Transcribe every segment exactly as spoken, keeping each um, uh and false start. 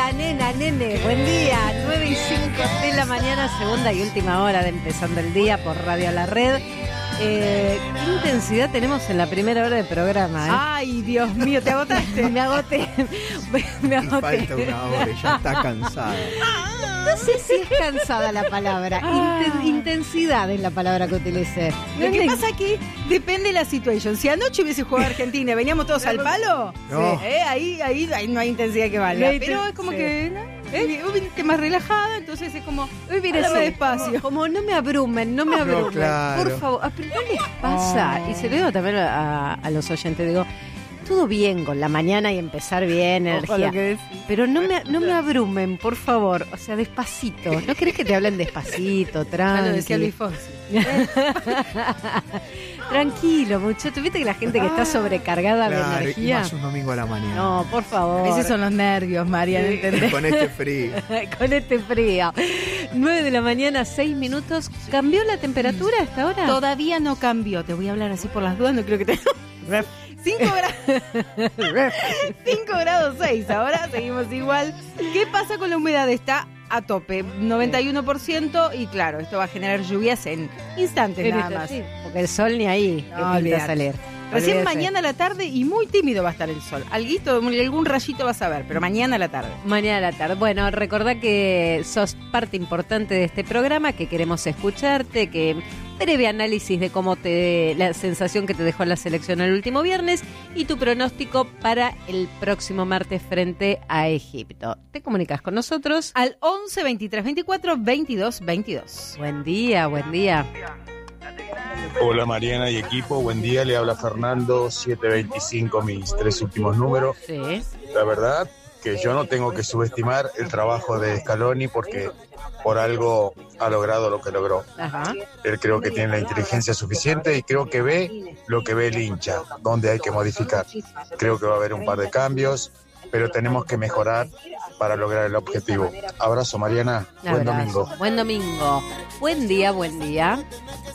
día, nena, nene, buen día. nueve y cinco de la mañana, segunda y última hora de Empezando el Día por Radio La Red. Eh, ¿Qué intensidad tenemos en la primera hora del programa? ¿eh? Ay, Dios mío, ¿te agotaste? Me agoté. Me agoté. Y falta una hora y ya está cansada. No sé si es cansada la palabra. Inten- intensidad es la palabra que utilicé. Lo que pasa es que depende de la situación. Si anoche hubiese jugado Argentina y veníamos todos al palo, No. sí, eh, ahí, ahí, ahí no hay intensidad que valga. No hay Pero inten- es como sí. que, ¿no? ¿Eh? Hoy viniste más relajada, entonces es como, Hoy viene háblame así, despacio. Como, como no me abrumen, no me No, abrumen. claro. Por favor, ah, pero ¿qué les pasa? Oh. Y se lo digo también a, a los oyentes, digo, todo bien con la mañana y empezar bien, Ojo energía. lo que decís. Pero no me, no me abrumen, por favor. O sea, despacito. ¿No querés que te hablen despacito, Ya lo decía Luis tranquilo? Fonsi. Tranquilo, muchacho. ¿Viste que la gente que está sobrecargada de Claro, y energía? más un domingo a la mañana. No, por favor. Esos son los nervios, Mariana, Sí. ¿entendés? Con este frío. Con este frío. nueve de la mañana, seis minutos. ¿Cambió la temperatura a esta hora? Todavía no cambió. Te voy a hablar así por las dudas, no creo que te... cinco grados cinco grados seis, ahora seguimos igual. ¿Qué pasa con la humedad? Está a tope, noventa y uno por ciento, y claro, esto va a generar lluvias en instantes nada más. Sí, porque el sol ni ahí No, que pinta olvidate. salir. Recién Olvídese. mañana a la tarde y muy tímido va a estar el sol. Alguito, algún rayito vas a ver, pero mañana a la tarde. Mañana a la tarde. Bueno, recordá que sos parte importante de este programa, que queremos escucharte, que breve análisis de cómo te la sensación que te dejó la selección el último viernes y tu pronóstico para el próximo martes frente a Egipto. Te comunicas con nosotros. Al once, veintitrés, veinticuatro, veintidós, veintidós. Buen día, buen día. Hola Mariana y equipo, buen día, le habla Fernando, siete veinticinco, mis tres últimos números. Sí. La verdad que yo no tengo que subestimar el trabajo de Scaloni porque por algo ha logrado lo que logró. Ajá. Él creo que tiene la inteligencia suficiente y creo que ve lo que ve el hincha, donde hay que modificar. Creo que va a haber un par de cambios, pero tenemos que mejorar para lograr el objetivo. Abrazo Mariana, Un buen abrazo. domingo. Buen domingo. Buen día, buen día.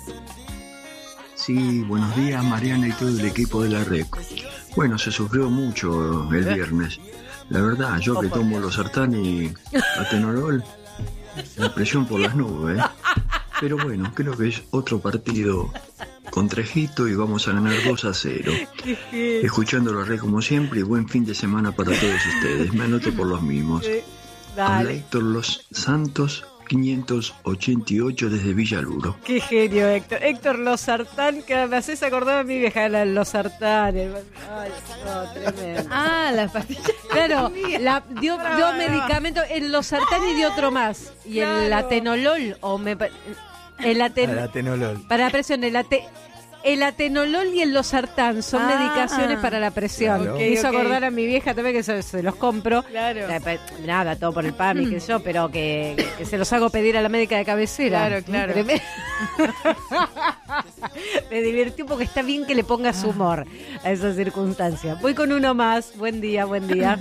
Sí, buenos días Mariana y todo el equipo de la red. Bueno, se sufrió mucho el viernes. La verdad, yo que tomo los sartán y atenolol, la presión por las nubes. ¿eh? Pero bueno, creo que es otro partido contra Egipto y vamos a ganar dos a cero. Escuchando la red como siempre y buen fin de semana para todos ustedes. Me anoto por los mismos. Habla Dale. Héctor Los Santos, quinientos ochenta y ocho desde Villaluro. Qué genio, Héctor. Héctor Losartán, que me haces acordar a mi vieja, la Losartán. Ay, no, tremendo. Ah, las pastillas. Claro, la, dio, dio medicamentos, el Losartán y dio otro más. Y el Claro. atenolol, o me pa- el aten, Para tenolol. para la presión, el ate, el atenolol y el Losartán son Ah. medicaciones para la presión. Claro. Me hizo Ok, ok. acordar a mi vieja también que se, se los compro. Claro. Eh, pe- Nada, todo por el P A M I, qué sé yo, pero que, que se los hago pedir a la médica de cabecera. Claro, claro. Tremendo. Me divirtió porque está bien que le pongas humor a esa circunstancia. Voy con uno más. Buen día, buen día.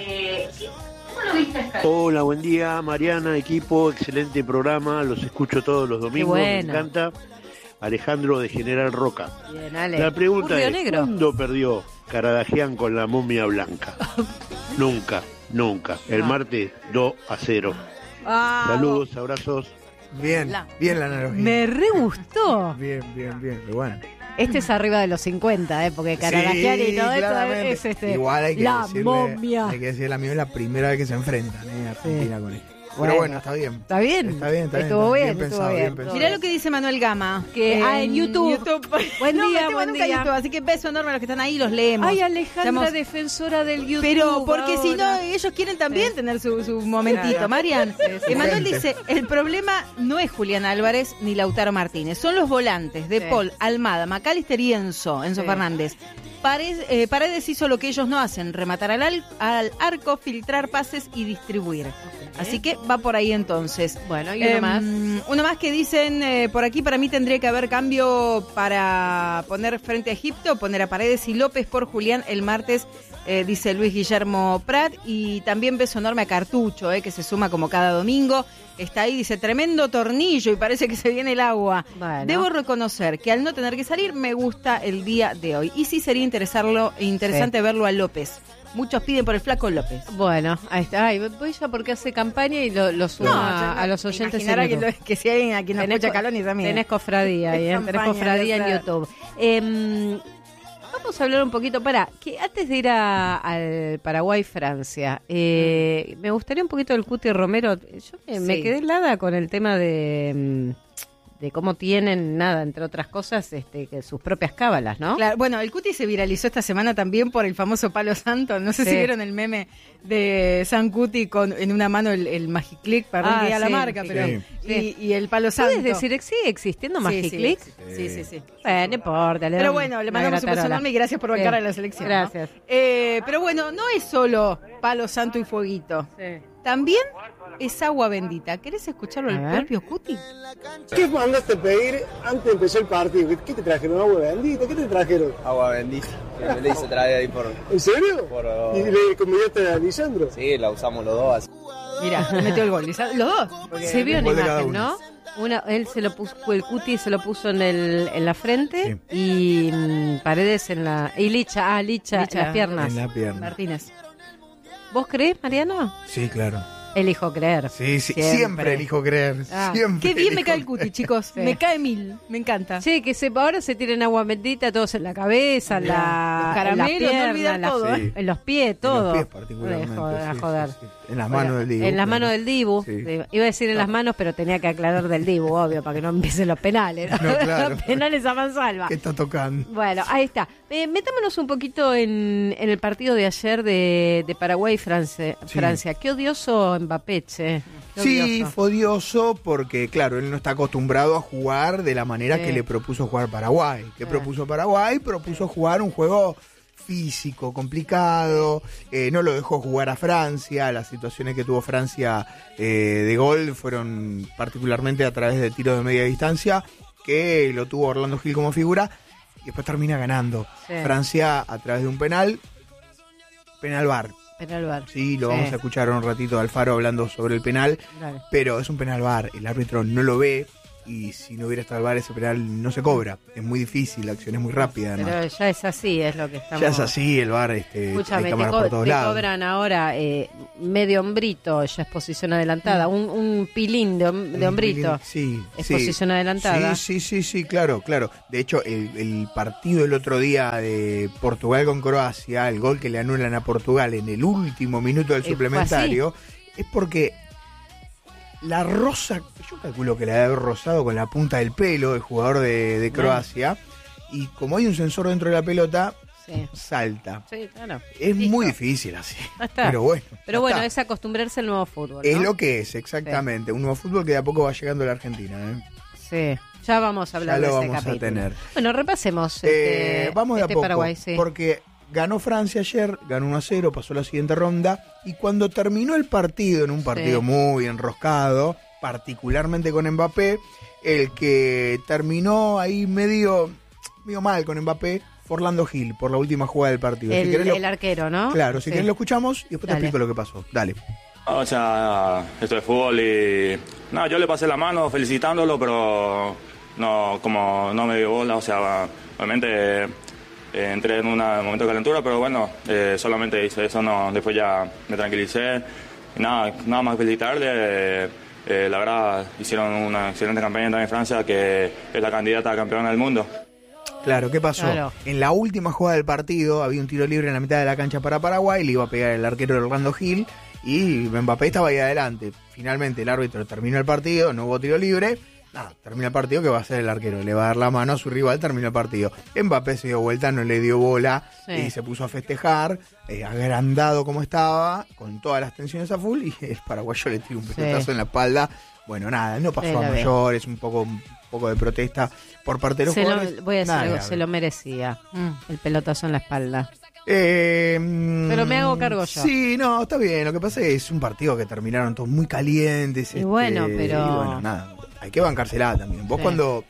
Hola, buen día, Mariana, equipo, excelente programa, los escucho todos los domingos, me bueno. encanta. Alejandro de General Roca. Bien, Ale. La pregunta Un Río es, Negro. ¿cuándo perdió Caradagian con la momia blanca? Nunca, nunca. El Ah. martes dos a cero. Ah, Saludos, abrazos. Bien, La- bien la analogía. me re gustó. Bien, bien, bien. Pero bueno. Este es arriba de los cincuenta, ¿eh? Porque Caradagian y todo esto claramente. es este. Igual hay que la decirle, momia. Hay que decirle a mí es la primera vez que se enfrentan, ¿eh? Argentina con esto. Bueno. Pero bueno, está bien. ¿Está bien? Está bien, está bien. Estuvo está bien, estuvo pensado, bien. bien pensado. Mirá lo que dice Manuel Gama. Que- ah, en YouTube. Buen no día, metemos buen nunca día. YouTube, así que beso enorme a los que están ahí, los leemos. Ay, Alejandra, Estamos- defensora del YouTube. Pero porque si no, ahora. ellos quieren también Sí. tener su, su momentito. Claro. Marian, sí. Emanuel Gente. dice, el problema no es Julián Álvarez ni Lautaro Martínez, son los volantes de Sí. Paul, Almada, Macalister y Enzo, Enzo Sí. Fernández. Paredes, eh, Paredes hizo lo que ellos no hacen, rematar al, al- al arco, filtrar pases y distribuir. Así que va por ahí entonces. Bueno, y uno Em, más. Uno más que dicen, eh, por aquí para mí tendría que haber cambio para poner frente a Egipto, poner a Paredes y López por Julián el martes, eh, dice Luis Guillermo Prat. Y también beso enorme a Cartucho, eh, que se suma como cada domingo. Está ahí, dice, tremendo tornillo y parece que se viene el agua. Bueno. Debo reconocer que al no tener que salir me gusta el día de hoy. Y sí sería interesarlo, interesante Sí. verlo a López. Muchos piden por el Flaco López. Bueno, ahí está. Ay, voy ya porque hace campaña y lo, lo suma No, a los oyentes. Imaginará en que, YouTube. lo- que si hay alguien aquí no Tenés escucha co- Caloni también. Tenés cofradía ahí, ¿eh? Tenés Campaña cofradía de en hacer. YouTube. Eh, vamos a hablar un poquito, para que antes de ir a- al Paraguay-Francia, eh, me gustaría un poquito del Cuti Romero. Yo me, me Sí. quedé helada con el tema de, mm, de cómo tienen, nada, entre otras cosas, este, que sus propias cábalas, ¿no? Claro, bueno, el Cuti se viralizó esta semana también por el famoso palo santo. No sé Sí. si vieron el meme de San Cuti con en una mano el, el Magiclick, perdón Ah, que diga la sí, marca, sí. pero Sí. y, y el palo santo. ¿Puedes decir que sigue existiendo Sí, Magiclick? Sí, sí, sí, sí. Bueno, no importa. le Pero damos bueno, le una mandamos un beso gratarola. enorme y gracias por Sí. bancar a la selección. ¿no? Gracias. Eh, pero bueno, no es solo palo santo y fueguito. Sí. También es agua bendita. ¿Querés escucharlo A al ver. propio Cuti? ¿Qué mandaste pedir antes de empezar el partido? ¿Qué- ¿Qué te trajeron? ¿Agua bendita? ¿Qué te trajeron? Agua bendita, que me la hice traer ahí por... ¿En serio? Por- ¿Y le convidaste a Lisandro? Sí, la usamos los dos así. Mira, le metió el gol. Los dos. Porque- Se vio en gol de cada imagen, uno. ¿no? Una, él se lo puso, el Cuti se lo puso en el, en la frente y mm, Paredes en la, y Licha, ah, Licha, Licha en las piernas. En la pierna. Martínez. ¿Vos creés, Mariano? Sí, claro. Elijo creer. Sí, sí. Siempre. Siempre, elijo creer. Ah, Siempre Qué bien me elijo cae el Cuti, chicos. Sí. Me cae mil. Me encanta. Sí, que se, ahora se tiren agua bendita todos en la cabeza, en la, Los caramelos, en no las piernas, olvidar en la- todo, ¿eh? en los pies, todo. En los pies particularmente. De joder, a sí, joder. sí, sí. En las manos Bueno, del Dibu. En las claro. manos del Dibu. Sí. Sí, iba a decir en las manos, pero tenía que aclarar del Dibu, obvio, para que no empiecen los penales. ¿no? No, claro. Los penales a mansalva. ¿Qué está tocando? Bueno, ahí está. Eh, metámonos un poquito en, en el partido de ayer de, de Paraguay y Francia. Sí. Francia. Qué odioso Mbappé, che. Qué Sí, odioso. fue odioso porque, claro, él no está acostumbrado a jugar de la manera Sí. que le propuso jugar Paraguay. ¿Qué Sí. propuso Paraguay? Propuso jugar un juego físico, complicado, eh, no lo dejó jugar a Francia, las situaciones que tuvo Francia eh, de gol fueron particularmente a través de tiros de media distancia, que lo tuvo Orlando Gil como figura, y después termina ganando Sí. Francia a través de un penal, penal V A R. Penal V A R. Sí, lo Sí. vamos a escuchar un ratito a Alfaro hablando sobre el penal, Dale. pero es un penal V A R, el árbitro no lo ve y si no hubiera estado el V A R ese penal no se cobra, es muy difícil, la acción es muy rápida además. Pero ya es así, es lo que estamos... Ya es así, el V A R, este, Escúchame, hay te, cámaras co- por todos te lados. cobran ahora eh, medio hombrito, ya es posición adelantada, un, un pilín de, hom- de Un hombrito. pilín, sí, Es sí. posición adelantada. Sí, sí, sí, sí, claro, claro. De hecho, el, el partido el otro día de Portugal con Croacia, el gol que le anulan a Portugal en el último minuto del Eh, fue suplementario, es porque la rosa, yo calculo que la debe haber rozado con la punta del pelo el jugador de, de Croacia, y como hay un sensor dentro de la pelota, Sí, salta. sí, claro. Es Listo. muy difícil así. Ya está. Pero bueno. Pero ya bueno, está. es acostumbrarse al nuevo fútbol, Es ¿no? lo que es, exactamente. Un nuevo fútbol que de a poco va llegando a la Argentina. ¿eh? Sí, ya vamos a hablar Ya de lo ese vamos a capítulo. tener. Bueno, repasemos Eh, este, vamos de este a poco, Paraguay, sí. porque ganó Francia ayer, ganó uno a cero, pasó a la siguiente ronda, y cuando terminó el partido, en un partido Sí. muy enroscado, particularmente con Mbappé, el que terminó ahí medio, medio mal con Mbappé, fue Orlando Gil, por la última jugada del partido. el, Si querés lo- el arquero, ¿no? Claro, si Sí. querés lo escuchamos y después Dale. te explico lo que pasó. Dale. O sea, esto es fútbol y... No, yo le pasé la mano felicitándolo, pero no, como no me dio bola, o sea, obviamente eh, entré en una- un momento de calentura, pero bueno, eh, solamente hice eso, no, después ya me tranquilicé. Y nada, nada más felicitarle. eh, eh, la verdad, hicieron una excelente campaña también en Francia, que es la candidata a campeona del mundo. Claro, ¿qué pasó? Claro. En la última jugada del partido había un tiro libre en la mitad de la cancha para Paraguay, le iba a pegar el arquero de Orlando Gil y Mbappé estaba ahí adelante. Finalmente el árbitro terminó el partido, no hubo tiro libre. Nada, termina el partido, ¿qué va a hacer el arquero? Le va a dar la mano a su rival, terminó el partido. Mbappé se dio vuelta, no le dio bola Sí. y se puso a festejar, eh, agrandado como estaba, con todas las tensiones a full, y el paraguayo le tiró un pelotazo Sí. en la espalda. Bueno, nada, no pasó Sí, a la vi. mayores, un poco, un poco de protesta por parte de los Se lo- jugadores. voy a decir Nada algo, grave. se lo merecía. El pelotazo en la espalda. Eh, Pero me hago cargo yo. Sí, no, está bien. Lo que pasa es que es un partido que terminaron todos muy calientes. Y bueno, pero- y bueno, nada, hay que bancársela también. Vos Sí. cuando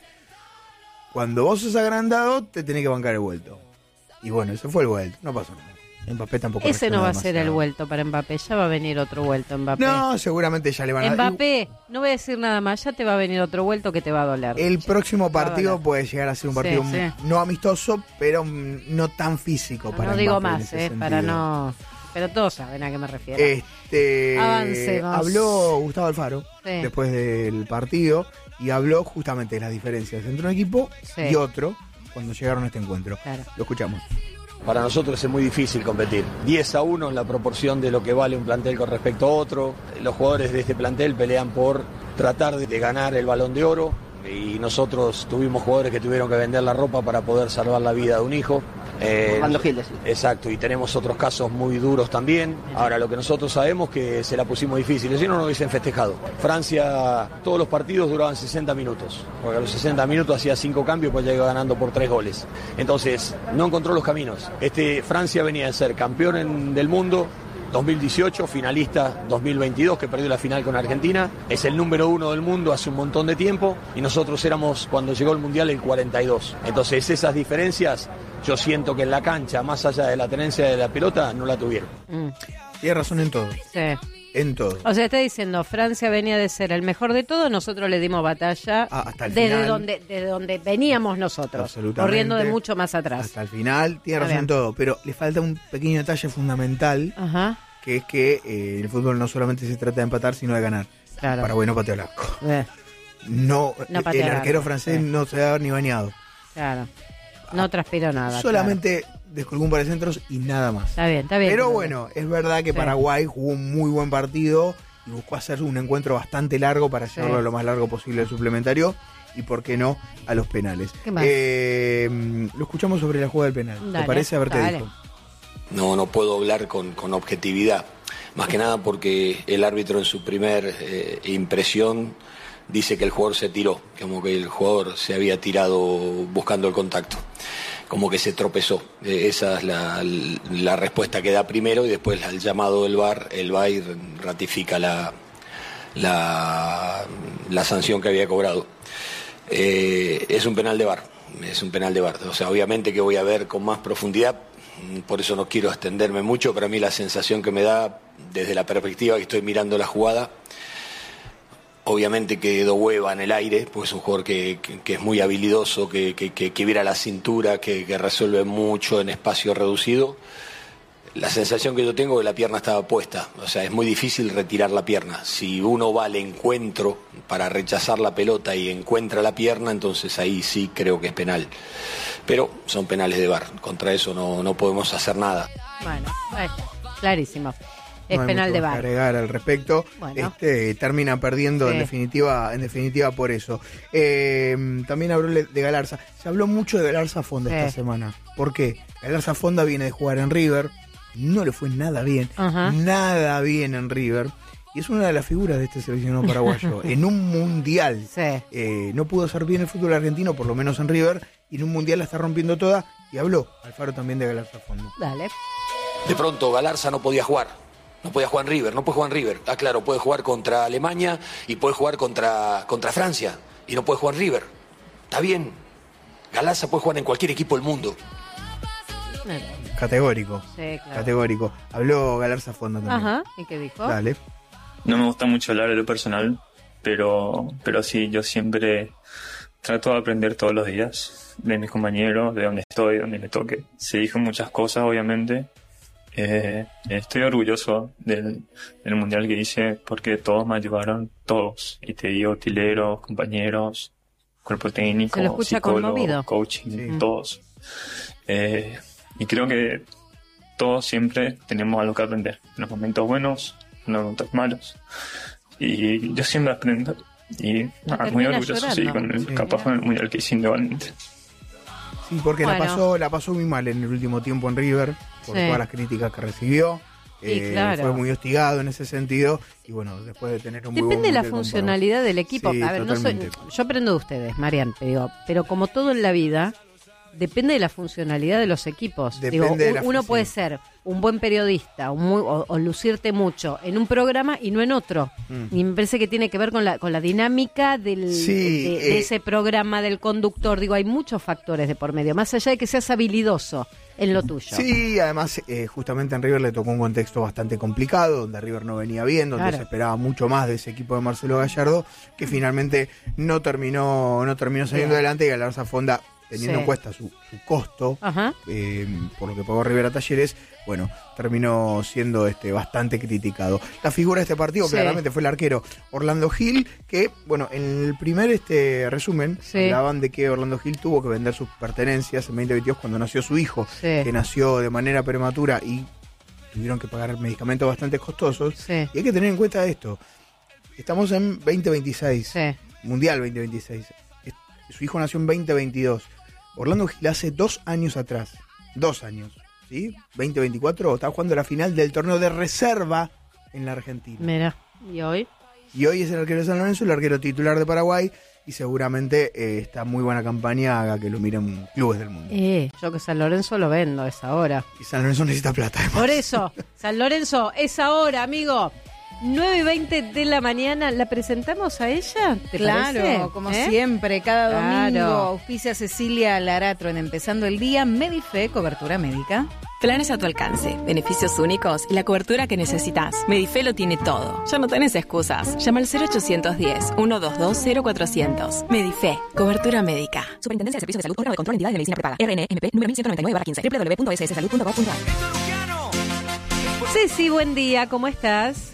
cuando vos sos agrandado, te tenés que bancar el vuelto. Y bueno, ese fue el vuelto. No pasó nada. Mbappé tampoco Ese no reaccionó va a ser el demasiado. vuelto para Mbappé, ya va a venir otro vuelto Mbappé. No, seguramente ya le van a... Mbappé, no voy a decir nada más, ya te va a venir otro vuelto que te va a doler. El próximo Te va a partido doler. puede llegar a ser un partido Sí, sí. no amistoso, pero mm, no tan físico No, para no digo Mbappé en más, ese eh, para sentido. no... pero todos saben a qué me refiero. Este, Avancemos. Habló Gustavo Alfaro Sí. después del partido y habló justamente de las diferencias entre un equipo Sí. y otro cuando llegaron a este encuentro. Claro. Lo escuchamos. Para nosotros es muy difícil competir. diez a uno en la proporción de lo que vale un plantel con respecto a otro. Los jugadores de este plantel pelean por tratar de ganar el Balón de Oro y nosotros tuvimos jugadores que tuvieron que vender la ropa para poder salvar la vida de un hijo. Eh, Orlando Giles. Exacto, y tenemos otros casos muy duros también. Ahora, lo que nosotros sabemos que se la pusimos difícil, si no, no hubiesen festejado. Francia, todos los partidos duraban sesenta minutos, porque a los sesenta minutos hacía cinco cambios, pues ya iba ganando por tres goles. Entonces, no encontró los caminos. Este, Francia venía de ser campeón en- del mundo, dos mil dieciocho, finalista dos mil veintidós, que perdió la final con Argentina, es el número uno del mundo hace un montón de tiempo, y nosotros éramos, cuando llegó el Mundial, el cuarenta y dos. Entonces, esas diferencias, yo siento que en la cancha, más allá de la tenencia de la pelota, no la tuvieron. Mm, Tiene razón en todo. sí. En todo. O sea, está diciendo, Francia venía de ser el mejor de todo, nosotros le dimos batalla Ah, hasta el desde final. donde, desde donde veníamos nosotros, Absolutamente. corriendo de mucho más atrás. Hasta el final, tiene Está razón en bien. todo, pero le falta un pequeño detalle fundamental, Ajá, que es que eh, el fútbol no solamente se trata de empatar, sino de ganar. claro. Paraguay no pateó el arco. Eh, No, No el pateó el arquero arco, francés sí. no se va a ver ni bañado. claro. No transpiró nada. Solamente descolgó un par de centros y nada más. Está bien, está bien. Pero bueno, es verdad que Sí. Paraguay jugó un muy buen partido y buscó hacer un encuentro bastante largo para Sí. llevarlo lo más largo posible al suplementario y, por qué no, a los penales. ¿Qué más? Eh, lo escuchamos sobre la jugada del penal. Dale, ¿Te parece? A ver qué dale. dijo. No, no puedo hablar con, con objetividad, más que nada porque el árbitro en su primer eh, impresión dice que el jugador se tiró, como que el jugador se había tirado buscando el contacto, como que se tropezó. Eh, esa es la, la respuesta que da primero y después al llamado del V A R, el V A R ratifica la, la, la sanción que había cobrado. Eh, es un penal de V A R, es un penal de V A R, o sea, obviamente que voy a ver con más profundidad. Por eso no quiero extenderme mucho, pero a mí la sensación que me da desde la perspectiva que estoy mirando la jugada, obviamente que Dohueva en el aire, pues es un jugador que, que, que es muy habilidoso, que, que, que, que vira la cintura, que, que resuelve mucho en espacio reducido. La sensación que yo tengo es que la pierna estaba puesta, o sea, es muy difícil retirar la pierna. Si uno va al encuentro para rechazar la pelota y encuentra la pierna, entonces ahí sí creo que es penal. Pero son penales de V A R, contra eso no, no podemos hacer nada. Bueno, ahí está, clarísimo. Es No hay penal mucho de más V que A R. agregar al respecto. Bueno. Este termina perdiendo Sí. en definitiva, en definitiva por eso. Eh, también habló de Galarza. Se habló mucho de Galarza Fonda Sí. esta semana. ¿Por qué? Galarza Fonda viene de jugar en River, no le fue nada bien, Ajá. nada bien en River. Y es una de las figuras de este seleccionado paraguayo. En un mundial. Sí. Eh, no pudo hacer bien el fútbol argentino, por lo menos en River, y en un mundial la está rompiendo toda. Y habló Alfaro también de Galarza Fonda. Dale. De pronto Galarza no podía jugar, no podía jugar en River, no puede jugar en River. Ah, claro, puede jugar contra Alemania y puede jugar contra, contra Francia y no puede jugar en River. Está bien, Galarza puede jugar en cualquier equipo del mundo. Categórico. Sí, claro. Categórico. Habló Galarza Fonda también. Ajá, ¿y qué dijo? Dale. No me gusta mucho hablar de lo personal, pero, pero sí, yo siempre trato de aprender todos los días de mis compañeros, de donde estoy, donde me toque. Se dijo muchas cosas, obviamente. Eh, estoy orgulloso del, del mundial que hice porque todos me ayudaron, todos. Y te digo, utileros, compañeros, cuerpo técnico, Se lo escucha psicólogo, conmovido. coaching, Sí. todos. Eh, y creo que todos siempre tenemos algo que aprender, en los momentos buenos, en los momentos malos. Y yo siempre aprendo. Y nada, muy termina orgulloso, sí, llorando. con el, Sí. capaz con el mundial que hice individualmente. Sí, porque la Bueno. pasó, la pasó muy mal en el último tiempo en River, por Sí. todas las críticas que recibió. Sí, claro. Fue muy hostigado en ese sentido. Y bueno, después de tener un muy Depende de buen la mundial con funcionalidad del equipo. Sí, a ver, no soy, totalmente. yo aprendo de ustedes, Marian, te digo, pero como todo en la vida, depende de la funcionalidad de los equipos. Depende Digo, de un- la uno función. puede ser un buen periodista un muy, o, o lucirte mucho en un programa y no en otro. Mm. Y me parece que tiene que ver con la, con la dinámica del, Sí, de, de eh. ese programa, del conductor. Digo, hay muchos factores de por medio, más allá de que seas habilidoso en lo tuyo. Sí, además, eh, justamente en River le tocó un contexto bastante complicado, donde River no venía bien, donde Claro. se esperaba mucho más de ese equipo de Marcelo Gallardo, que finalmente no terminó, no terminó saliendo Bien. adelante, y Galarza Fonda, teniendo Sí. en cuenta su, su costo, Ajá. eh, por lo que pagó River a Talleres, bueno, terminó siendo este bastante criticado. La figura de este partido Sí. claramente fue el arquero Orlando Gil, que, bueno, en el primer este resumen Sí. hablaban de que Orlando Gil tuvo que vender sus pertenencias en veinte veintidós cuando nació su hijo, Sí. que nació de manera prematura y tuvieron que pagar medicamentos bastante costosos. Sí. Y hay que tener en cuenta esto. Estamos en veinte veintiséis, Sí. Mundial veinte veintiséis. Es- Su hijo nació en veinte veintidós. Orlando Gil hace dos años atrás, dos años, ¿sí? veinte veinticuatro, estaba jugando la final del torneo de reserva en la Argentina. Mira, ¿y hoy? Y hoy es el arquero de San Lorenzo, el arquero titular de Paraguay, y seguramente eh, esta muy buena campaña haga que lo miren clubes del mundo. Eh, yo que San Lorenzo lo vendo, es ahora. Y San Lorenzo necesita plata. además. Por eso, San Lorenzo, es ahora, amigo. nueve y veinte de la mañana, ¿la presentamos a ella? ¿Te Claro, parece? como ¿Eh? siempre, cada domingo, Claro. auspicia Cecilia Laratro en Empezando el Día, Medife, cobertura médica. Planes a tu alcance, beneficios únicos y la cobertura que necesitas. Medife lo tiene todo. Ya no tenés excusas. Llama al cero ochocientos diez, ciento veintidós, cero cuatrocientos. Medife, cobertura médica. Superintendencia de Servicios de Salud, órgano de control, entidad de medicina prepaga. R N M P número mil ciento noventa y nueve barra quince. doble u doble u doble u punto s s salud punto gov punto a r. Ceci, buen día, ¿cómo estás?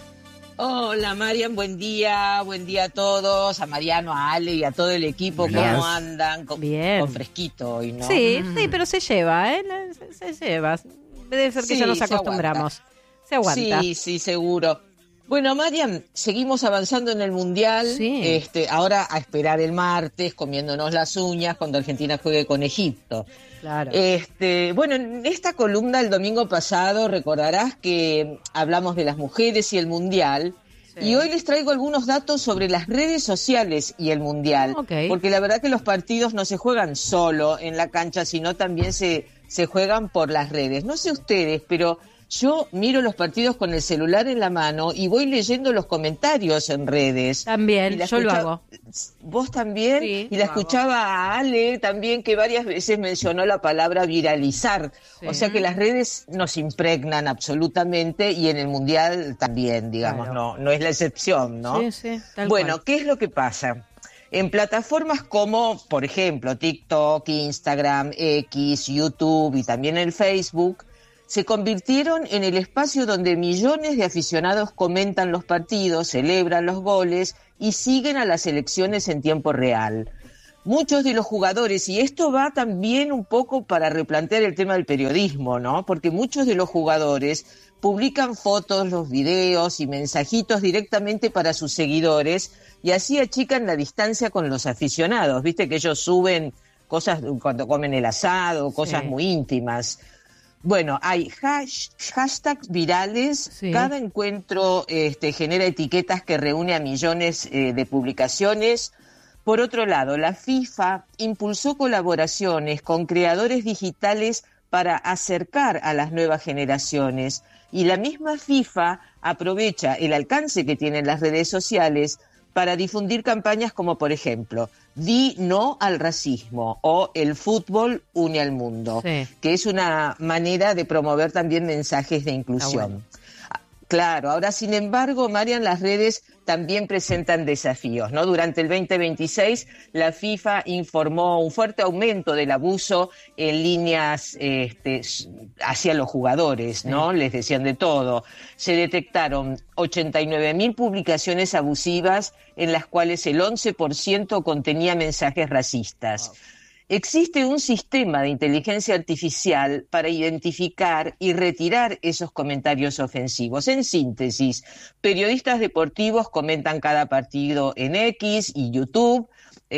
Hola Marian, buen día, buen día a todos, a Mariano, a Ale y a todo el equipo, Buenas. ¿cómo andan? Con, Bien. con fresquito hoy, ¿no? Sí, sí, pero se lleva, ¿eh? La- Se, se lleva. Debe ser que Sí, ya nos se acostumbramos. Se aguanta. Sí, sí, seguro. Bueno, Marian, seguimos avanzando en el Mundial, este, ahora a esperar el martes, comiéndonos las uñas cuando Argentina juegue con Egipto. Claro. Este, bueno, en esta columna el domingo pasado recordarás que hablamos de las mujeres y el Mundial. Y hoy les traigo algunos datos sobre las redes sociales y el Mundial. Ok. Porque la verdad que los partidos no se juegan solo en la cancha, sino también se, se juegan por las redes. No sé ustedes, pero yo miro los partidos con el celular en la mano y voy leyendo los comentarios en redes. También, Y la yo lo escucha- hago. ¿Vos también? Sí, y la lo hago. escuchaba a Ale también, que varias veces mencionó la palabra viralizar. Sí. O sea que las redes nos impregnan absolutamente y en el Mundial también, digamos, Claro. no, no es la excepción, ¿no? Sí, sí, tal Bueno, cual. ¿qué es lo que pasa? En plataformas como, por ejemplo, TikTok, Instagram, X, YouTube y también el Facebook, se convirtieron en el espacio donde millones de aficionados comentan los partidos, celebran los goles y siguen a las selecciones en tiempo real. Muchos de los jugadores, y esto va también un poco para replantear el tema del periodismo, ¿no? Porque muchos de los jugadores publican fotos, los videos y mensajitos directamente para sus seguidores y así achican la distancia con los aficionados. Viste que ellos suben cosas cuando comen el asado, cosas Sí. muy íntimas. Bueno, hay hash- hashtags virales, Sí. cada encuentro este, genera etiquetas que reúne a millones eh, de publicaciones. Por otro lado, la FIFA impulsó colaboraciones con creadores digitales para acercar a las nuevas generaciones y la misma FIFA aprovecha el alcance que tienen las redes sociales para difundir campañas como, por ejemplo, Di no al racismo o El fútbol une al mundo, Sí. que es una manera de promover también mensajes de inclusión. bueno. Claro, ahora sin embargo, Marian, las redes también presentan desafíos, ¿no? Durante el veinte veintiséis, la FIFA informó un fuerte aumento del abuso en líneas este, hacia los jugadores, ¿no? Les decían de todo. Se detectaron ochenta y nueve mil publicaciones abusivas en las cuales el once por ciento contenía mensajes racistas. Existe un sistema de inteligencia artificial para identificar y retirar esos comentarios ofensivos. En síntesis, periodistas deportivos comentan cada partido en X y YouTube,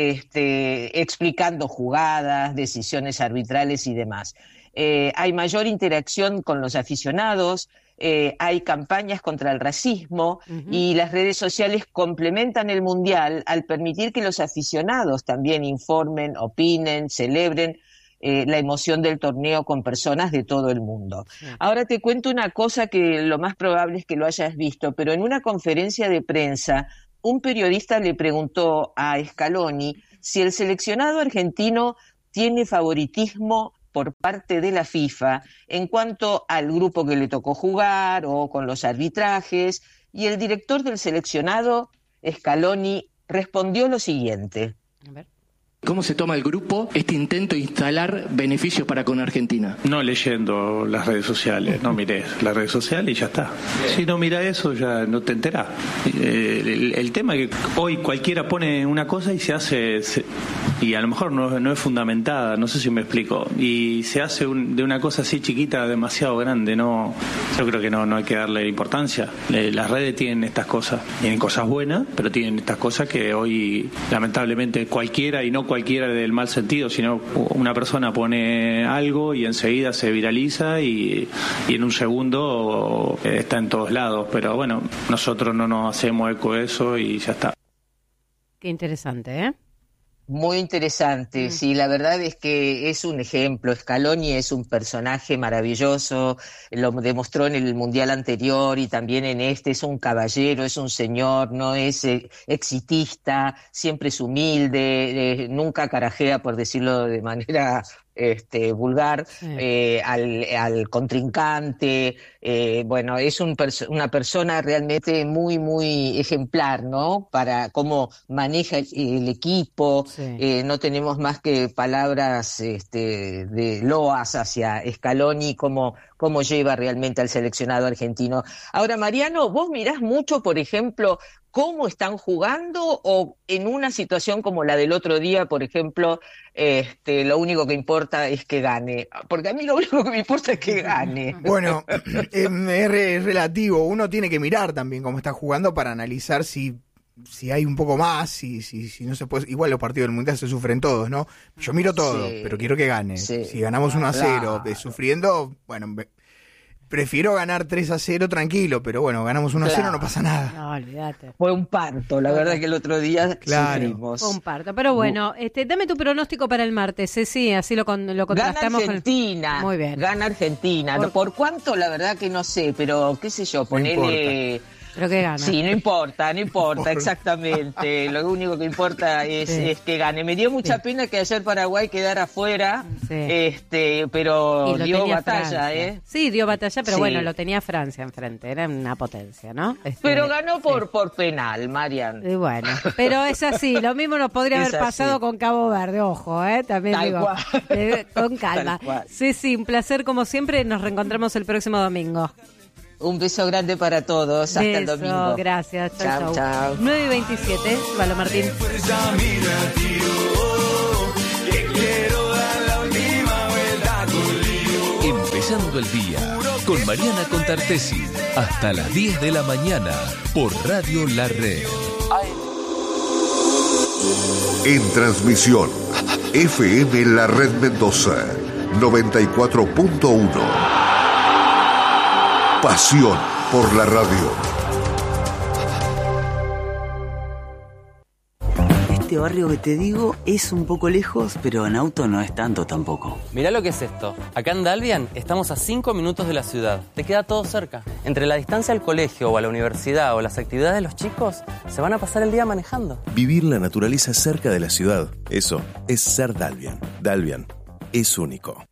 este, explicando jugadas, decisiones arbitrales y demás. Eh, hay mayor interacción con los aficionados, eh, hay campañas contra el racismo Ujú. y las redes sociales complementan el Mundial al permitir que los aficionados también informen, opinen, celebren eh, la emoción del torneo con personas de todo el mundo. Sí. Ahora te cuento una cosa que lo más probable es que lo hayas visto, pero en una conferencia de prensa un periodista le preguntó a Scaloni si el seleccionado argentino tiene favoritismo por parte de la FIFA en cuanto al grupo que le tocó jugar o con los arbitrajes, y el director del seleccionado, Scaloni, respondió lo siguiente. A ver. ¿Cómo se toma el grupo este intento de instalar beneficios para con Argentina? No leyendo las redes sociales, no mires las redes sociales y ya está. Si no mira eso, ya no te enterás. El, el, el tema es que hoy cualquiera pone una cosa y se hace, se, y a lo mejor no, no es fundamentada, no sé si me explico, y se hace un, de una cosa así chiquita demasiado grande. No, yo creo que no, no hay que darle importancia. Las redes tienen estas cosas, tienen cosas buenas, pero tienen estas cosas que hoy lamentablemente cualquiera, y no cualquiera del mal sentido, sino una persona pone algo y enseguida se viraliza y, y en un segundo está en todos lados. Pero bueno, nosotros no nos hacemos eco de eso y ya está. Qué interesante, ¿eh? Muy interesante, mm. sí, la verdad es que es un ejemplo. Scaloni es un personaje maravilloso, lo demostró en el Mundial anterior y también en este. Es un caballero, es un señor, no es eh, exitista, siempre es humilde, eh, nunca carajea, por decirlo de manera este vulgar, sí. eh, al, al contrincante. Eh, bueno, es un perso- una persona realmente muy, muy ejemplar, ¿no? Para cómo maneja el, el equipo. Sí. Eh, no tenemos más que palabras este, de loas hacia Scaloni, cómo, cómo lleva realmente al seleccionado argentino. Ahora, Mariano, vos mirás mucho, por ejemplo, cómo están jugando, o en una situación como la del otro día, por ejemplo, este, lo único que importa es que gane. Porque a mí lo único que me importa es que gane. Bueno, es, es relativo. Uno tiene que mirar también cómo está jugando para analizar si, si hay un poco más, si, si, si no se puede. Igual los partidos del Mundial se sufren todos, ¿no? Yo miro todo, sí, pero quiero que gane. Sí. Si ganamos uno a cero, claro, sufriendo, bueno, prefiero ganar tres a cero tranquilo, pero bueno, ganamos uno a cero, claro, no pasa nada. No, olvídate. Fue un parto, la verdad que el otro día, claro, sufrimos. Fue un parto, pero bueno, este, dame tu pronóstico para el martes, sí, sí, así lo, con, lo contrastamos. Gana Argentina, con... Muy bien. Gana Argentina, ¿Por... ¿por cuánto? La verdad que no sé, pero qué sé yo, ponele... No Pero que gana. Sí, no importa, no importa, exactamente. Lo único que importa es, sí. es que gane. Me dio mucha sí. pena que ayer Paraguay quedara afuera, sí. este, pero dio batalla, Francia. ¿eh? Sí, dio batalla, pero sí. bueno, lo tenía Francia enfrente, era una potencia, ¿no? Este, pero ganó por, sí. por penal, Marian. Y bueno, pero es así, lo mismo nos podría haber pasado con Cabo Verde, ojo, ¿eh? También Tal digo, eh, con calma. Sí, sí, un placer como siempre, nos reencontramos el próximo domingo. Un beso grande para todos. Hasta beso, el domingo. Gracias. Chau, chau. chau. nueve y veintisiete. Valo Martín. Empezando el día con Mariana Contartesi. Hasta las diez de la mañana por Radio La Red. En transmisión, F M La Red Mendoza, noventa y cuatro punto uno. Pasión por la radio. Este barrio que te digo es un poco lejos, pero en auto no es tanto tampoco. Mirá lo que es esto. Acá en Dalvian estamos a cinco minutos de la ciudad. Te queda todo cerca. Entre la distancia al colegio o a la universidad o las actividades de los chicos, se van a pasar el día manejando. Vivir la naturaleza cerca de la ciudad. Eso es ser Dalvian. Dalvian es único.